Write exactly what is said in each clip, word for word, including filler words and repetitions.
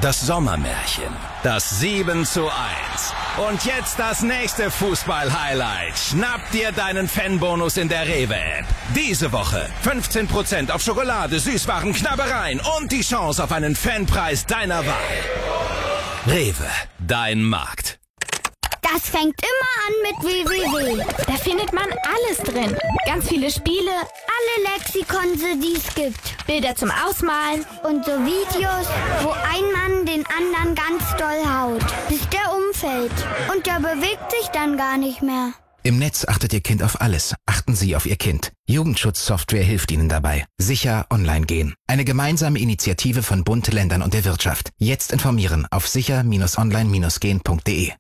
das Sommermärchen, das sieben zu eins. Und jetzt das nächste Fußball-Highlight. Schnapp dir deinen Fanbonus in der Rewe-App. Diese Woche fünfzehn Prozent auf Schokolade, Süßwaren, Knabbereien und die Chance auf einen Fanpreis deiner Wahl. Rewe, dein Markt. Das fängt immer an mit w w w. Da findet man alles drin. Ganz viele Spiele, Alle Lexikon, die es gibt. Bilder zum Ausmalen. Und so Videos, wo ein Mann den anderen ganz doll haut, bis der umfällt. Und der bewegt sich dann gar nicht mehr. Im Netz achtet Ihr Kind auf alles. Achten Sie auf Ihr Kind. Jugendschutzsoftware hilft Ihnen dabei. Sicher online gehen. Eine gemeinsame Initiative von Bund, Ländern und der Wirtschaft. Jetzt informieren auf sicher online gehen punkt de.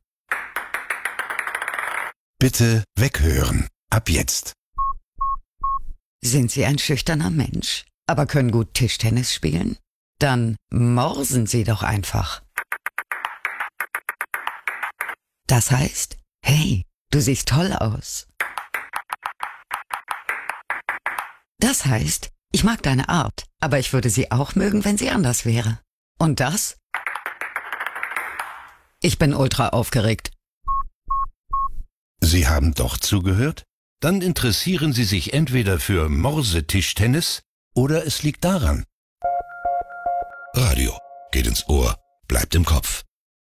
Bitte weghören. Ab jetzt. Sind Sie ein schüchterner Mensch, aber können gut Tischtennis spielen? Dann morsen Sie doch einfach. Das heißt, hey, du siehst toll aus. Das heißt, ich mag deine Art, aber ich würde sie auch mögen, wenn sie anders wäre. Und das? Ich bin ultra aufgeregt. Sie haben doch zugehört? Dann interessieren Sie sich entweder für Morsetischtennis oder es liegt daran. Radio geht ins Ohr, bleibt im Kopf.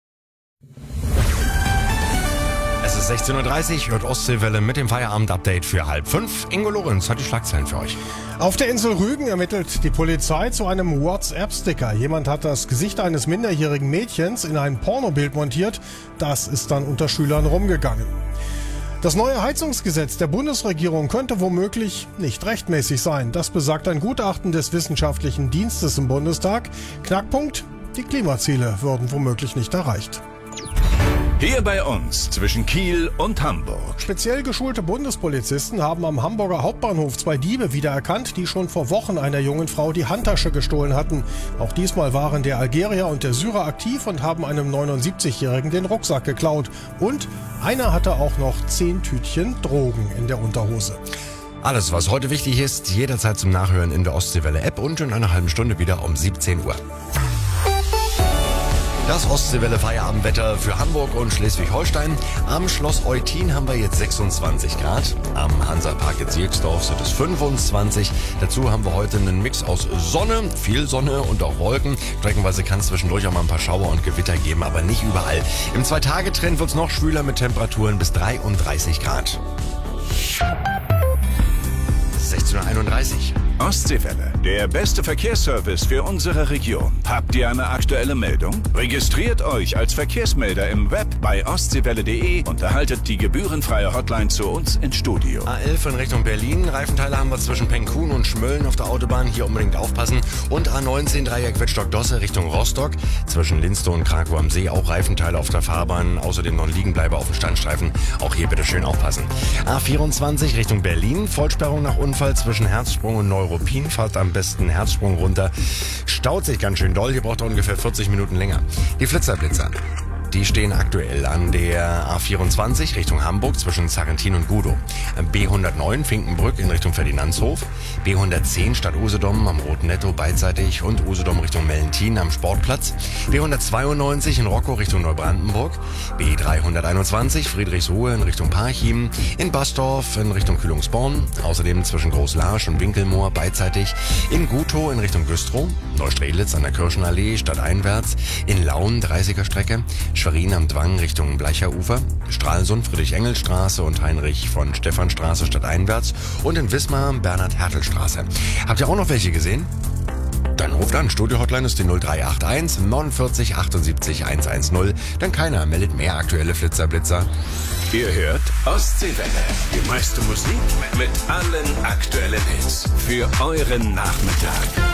Es ist sechzehn Uhr dreißig, hört Ostseewelle mit dem Feierabend-Update für halb fünf. Ingo Lorenz hat die Schlagzeilen für euch. Auf der Insel Rügen ermittelt die Polizei zu einem WhatsApp-Sticker. Jemand hat das Gesicht eines minderjährigen Mädchens in ein Pornobild montiert. Das ist dann unter Schülern rumgegangen. Das neue Heizungsgesetz der Bundesregierung könnte womöglich nicht rechtmäßig sein. Das besagt ein Gutachten des Wissenschaftlichen Dienstes im Bundestag. Knackpunkt: die Klimaziele würden womöglich nicht erreicht. Hier bei uns zwischen Kiel und Hamburg. Speziell geschulte Bundespolizisten haben am Hamburger Hauptbahnhof zwei Diebe wiedererkannt, die schon vor Wochen einer jungen Frau die Handtasche gestohlen hatten. Auch diesmal waren der Algerier und der Syrer aktiv und haben einem neunundsiebzigjährigen den Rucksack geklaut. Und einer hatte auch noch zehn Tütchen Drogen in der Unterhose. Alles, was heute wichtig ist, jederzeit zum Nachhören in der Ostseewelle-App und in einer halben Stunde wieder um siebzehn Uhr. Das Ostseewelle Feierabendwetter für Hamburg und Schleswig-Holstein. Am Schloss Eutin haben wir jetzt sechsundzwanzig Grad. Am Hansapark in Sierksdorf sind es fünfundzwanzig. Dazu haben wir heute einen Mix aus Sonne, viel Sonne und auch Wolken. Streckenweise kann es zwischendurch auch mal ein paar Schauer und Gewitter geben, aber nicht überall. Im Zwei-Tage-Trend wird es noch schwüler mit Temperaturen bis dreiunddreißig Grad. sechzehn Uhr einunddreißig. Ostseewelle, der beste Verkehrsservice für unsere Region. Habt ihr eine aktuelle Meldung? Registriert euch als Verkehrsmelder im Web bei ostseewelle punkt de und erhaltet die gebührenfreie Hotline zu uns ins Studio. A elf in Richtung Berlin. Reifenteile haben wir zwischen Penkun und Schmölln auf der Autobahn. Hier unbedingt aufpassen. Und A neunzehn Dreieck Wettstock-Dosse Richtung Rostock. Zwischen Linstow und Krakow am See auch Reifenteile auf der Fahrbahn. Außerdem noch Liegenbleiber auf dem Standstreifen. Auch hier bitte schön aufpassen. A vierundzwanzig Richtung Berlin. Vollsperrung nach Unfall zwischen Herzsprung und Neuruppin. Fahrt am besten Herzsprung runter. Staut sich ganz schön doll. Hier braucht ihr ungefähr vierzig Minuten länger. Die Flitzerblitzer. Die stehen aktuell an der A vierundzwanzig Richtung Hamburg zwischen Sarrentin und Gudow. B hundertneun Finkenbrück in Richtung Ferdinandshof. B hundertzehn Stadt Usedom am Roten Netto beidseitig und Usedom Richtung Mellentin am Sportplatz. B hundertzweiundneunzig in Rockow Richtung Neubrandenburg. B dreihunderteinundzwanzig Friedrichsruhe in Richtung Parchim. In Basdorf in Richtung Kühlungsborn. Außerdem zwischen Großlarsch und Winkelmoor beidseitig. In Gutow in Richtung Güstrow. Neustrelitz an der Kirchenallee stadteinwärts. In Laun dreißiger Strecke. Schwerin am Dwang Richtung Bleicherufer, Stralsund, Friedrich-Engels-Straße und Heinrich von Stephanstraße stadteinwärts und in Wismar Bernhard-Hertel-Straße. Habt ihr auch noch welche gesehen? Dann ruft an, Studio-Hotline ist die null drei acht eins neunundvierzig achtundsiebzig hundertzehn. Denn keiner meldet mehr aktuelle Flitzerblitzer. Ihr hört Ostseewelle, die meiste Musik mit allen aktuellen Hits für euren Nachmittag.